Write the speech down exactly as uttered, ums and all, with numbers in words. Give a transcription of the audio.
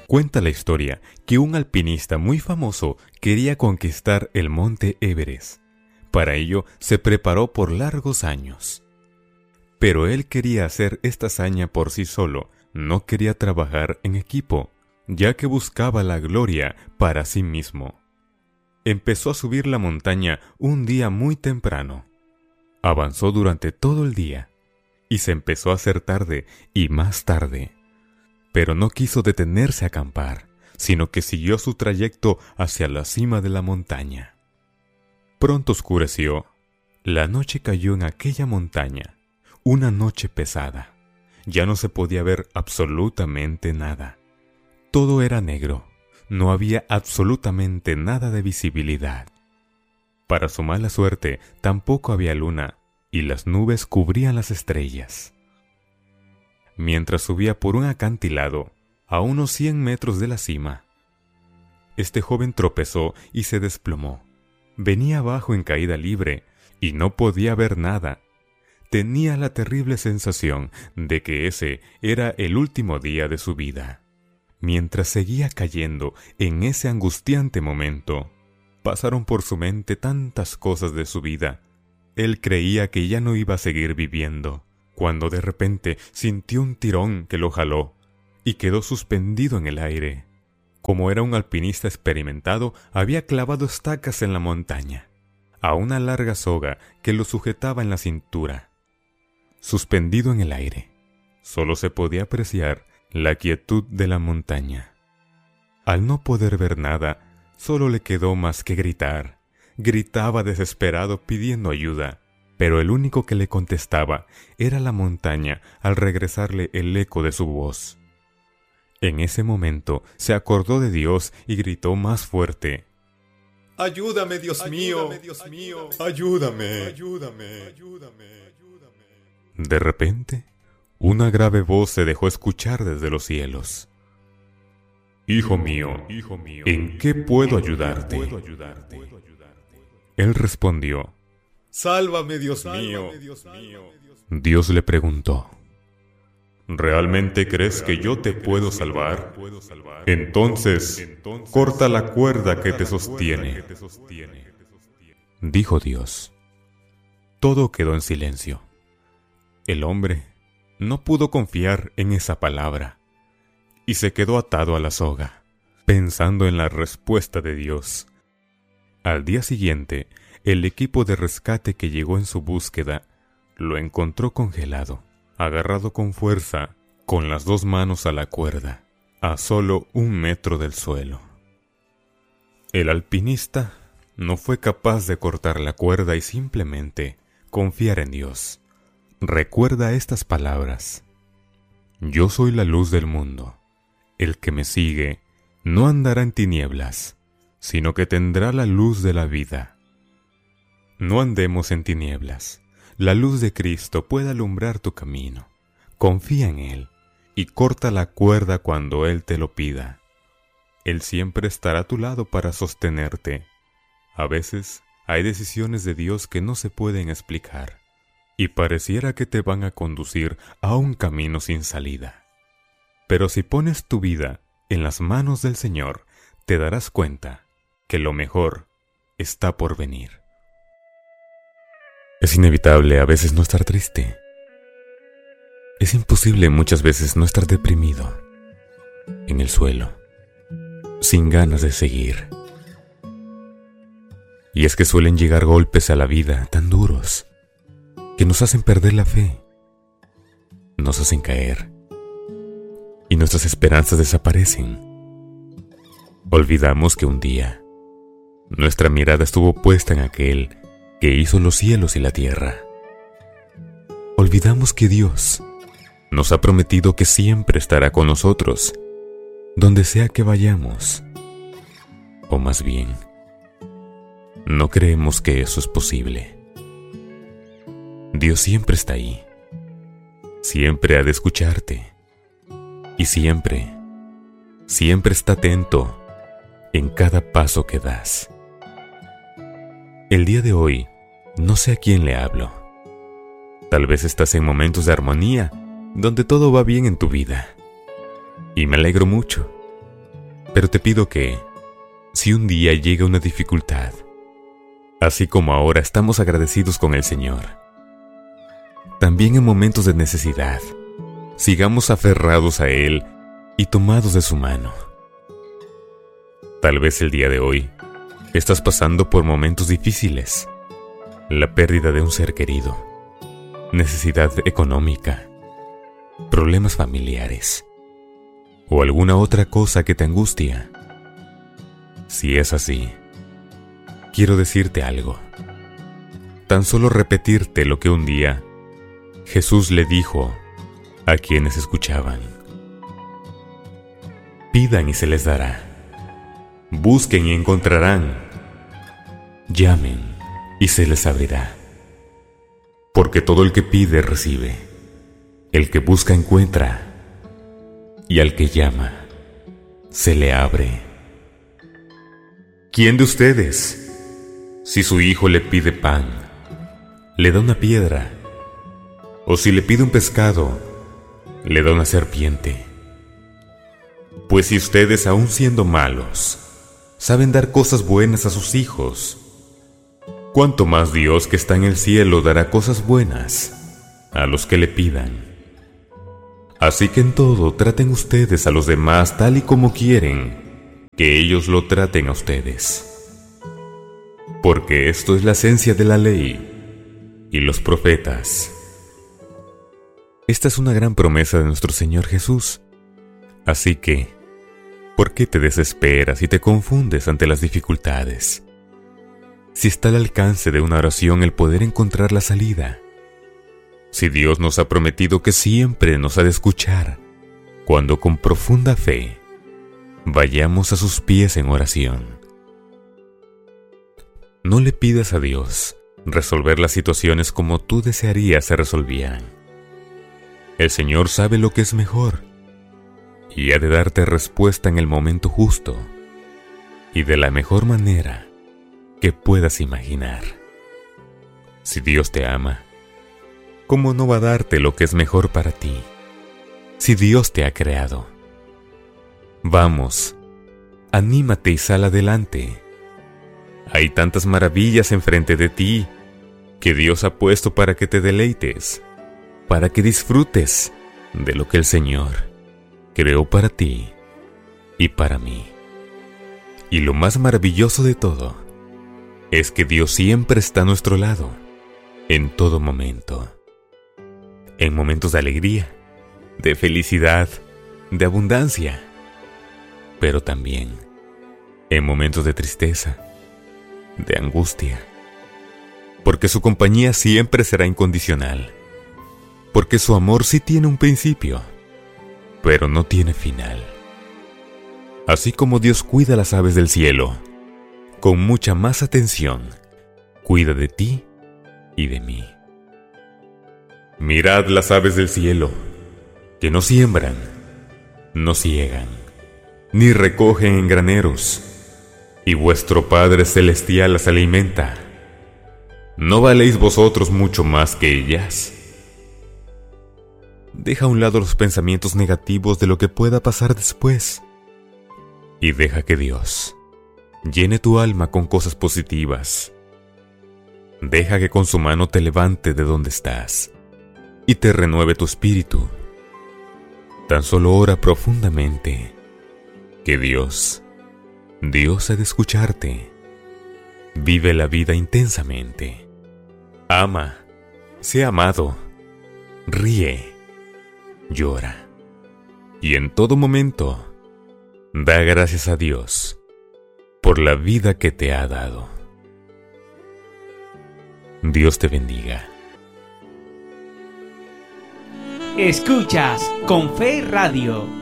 Cuenta la historia que un alpinista muy famoso quería conquistar el monte Everest. Para ello se preparó por largos años. Pero él quería hacer esta hazaña por sí solo, no quería trabajar en equipo, ya que buscaba la gloria para sí mismo. Empezó a subir la montaña un día muy temprano. Avanzó durante todo el día, y se empezó a hacer tarde y más tarde. Pero no quiso detenerse a acampar, sino que siguió su trayecto hacia la cima de la montaña. Pronto oscureció. La noche cayó en aquella montaña, una noche pesada. Ya no se podía ver absolutamente nada. Todo era negro, no había absolutamente nada de visibilidad. Para su mala suerte, tampoco había luna, y las nubes cubrían las estrellas. Mientras subía por un acantilado, a unos cien metros de la cima, este joven tropezó y se desplomó. Venía abajo en caída libre, y no podía ver nada. Tenía la terrible sensación de que ese era el último día de su vida. Mientras seguía cayendo en ese angustiante momento, pasaron por su mente tantas cosas de su vida. Él creía que ya no iba a seguir viviendo, cuando de repente sintió un tirón que lo jaló y quedó suspendido en el aire. Como era un alpinista experimentado, había clavado estacas en la montaña, a una larga soga que lo sujetaba en la cintura. Suspendido en el aire, solo se podía apreciar la quietud de la montaña. Al no poder ver nada, solo le quedó más que gritar. Gritaba desesperado pidiendo ayuda, pero el único que le contestaba era la montaña al regresarle el eco de su voz. En ese momento se acordó de Dios y gritó más fuerte: ¡Ayúdame, Dios mío! ¡Ayúdame! ¡Ayúdame! De repente, una grave voz se dejó escuchar desde los cielos. «Hijo mío, ¿en qué puedo ayudarte?» Él respondió: ¡Sálvame, Dios mío! Dios le preguntó: ¿realmente crees que yo te puedo salvar? Entonces, corta la cuerda que te sostiene. Dijo Dios. Todo quedó en silencio. El hombre no pudo confiar en esa palabra y se quedó atado a la soga, pensando en la respuesta de Dios. Al día siguiente, el equipo de rescate que llegó en su búsqueda lo encontró congelado, agarrado con fuerza, con las dos manos a la cuerda, a solo un metro del suelo. El alpinista no fue capaz de cortar la cuerda y simplemente confiar en Dios. Recuerda estas palabras: yo soy la luz del mundo. El que me sigue no andará en tinieblas, sino que tendrá la luz de la vida. No andemos en tinieblas. La luz de Cristo puede alumbrar tu camino. Confía en Él y corta la cuerda cuando Él te lo pida. Él siempre estará a tu lado para sostenerte. A veces hay decisiones de Dios que no se pueden explicar y pareciera que te van a conducir a un camino sin salida. Pero si pones tu vida en las manos del Señor, te darás cuenta que lo mejor está por venir. Es inevitable a veces no estar triste. Es imposible muchas veces no estar deprimido, en el suelo, sin ganas de seguir. Y es que suelen llegar golpes a la vida tan duros que nos hacen perder la fe, nos hacen caer y nuestras esperanzas desaparecen. Olvidamos que un día nuestra mirada estuvo puesta en aquel que hizo los cielos y la tierra. Olvidamos que Dios nos ha prometido que siempre estará con nosotros, donde sea que vayamos. O más bien, no creemos que eso es posible. Dios siempre está ahí. Siempre ha de escucharte. Y siempre, siempre está atento en cada paso que das. El día de hoy, no sé a quién le hablo. Tal vez estás en momentos de armonía, donde todo va bien en tu vida. Y me alegro mucho, Pero te pido que, si un día llega una dificultad, así como ahora estamos agradecidos con el Señor, también en momentos de necesidad, sigamos aferrados a Él y tomados de su mano. Tal vez el día de hoy estás pasando por momentos difíciles, la pérdida de un ser querido, necesidad económica, problemas familiares o alguna otra cosa que te angustia. Si es así, quiero decirte algo. Tan solo repetirte lo que un día Jesús le dijo a quienes escuchaban. Pidan y se les dará. Busquen y encontrarán. Llamen y se les abrirá. Porque todo el que pide recibe, el que busca encuentra, y al que llama se le abre. ¿Quién de ustedes, si su hijo le pide pan, le da una piedra? O si le pide un pescado, le da una serpiente. Pues si ustedes, aun siendo malos, saben dar cosas buenas a sus hijos, ¿cuánto más Dios que está en el cielo dará cosas buenas a los que le pidan? Así que en todo traten ustedes a los demás tal y como quieren que ellos lo traten a ustedes. Porque esto es la esencia de la ley y los profetas. Esta es una gran promesa de nuestro Señor Jesús. Así que, ¿por qué te desesperas y te confundes ante las dificultades? Si está al alcance de una oración el poder encontrar la salida. Si Dios nos ha prometido que siempre nos ha de escuchar, cuando con profunda fe vayamos a sus pies en oración. No le pidas a Dios resolver las situaciones como tú desearías se resolvieran. El Señor sabe lo que es mejor y ha de darte respuesta en el momento justo y de la mejor manera que puedas imaginar. Si Dios te ama, ¿cómo no va a darte lo que es mejor para ti? Si Dios te ha creado. Vamos, anímate y sal adelante. Hay tantas maravillas enfrente de ti que Dios ha puesto para que te deleites, para que disfrutes de lo que el Señor creó para ti y para mí. Y lo más maravilloso de todo es que Dios siempre está a nuestro lado, en todo momento. En momentos de alegría, de felicidad, de abundancia, pero también en momentos de tristeza, de angustia, porque su compañía siempre será incondicional, porque su amor sí tiene un principio, pero no tiene final. Así como Dios cuida las aves del cielo, con mucha más atención, cuida de ti y de mí. Mirad las aves del cielo, que no siembran, no ciegan, ni recogen en graneros, y vuestro Padre Celestial las alimenta. ¿No valéis vosotros mucho más que ellas? Deja a un lado los pensamientos negativos de lo que pueda pasar después, y deja que Dios llene tu alma con cosas positivas. Deja que con su mano te levante de donde estás y te renueve tu espíritu. Tan solo ora profundamente, que Dios, Dios ha de escucharte. Vive la vida intensamente. Ama, sé amado, ríe, llora. Y en todo momento, da gracias a Dios por la vida que te ha dado. Dios te bendiga. Escuchas Con Fe Radio.